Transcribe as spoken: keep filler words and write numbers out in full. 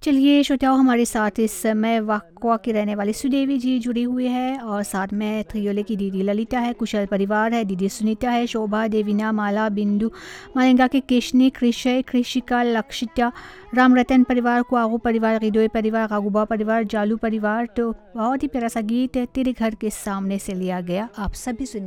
चलिए श्रोताओं, हमारे साथ इस समय वाकवा की रहने वाली सुदेवी जी जुड़ी हुई है और साथ में थ्रियोले की दीदी ललिता है, कुशल परिवार है, दीदी सुनीता है, शोभा, देवीना, माला, बिंदु, मालेंगा के केशनी, कृषय, कृषिका, लक्षिता, राम रतन परिवार, कुआगू परिवार, रिदोय परिवार, गागुबा परिवार, जालू परिवार। तो बहुत ही प्यारा सा गीत है तेरे घर के सामने से लिया गया, आप सभी सुन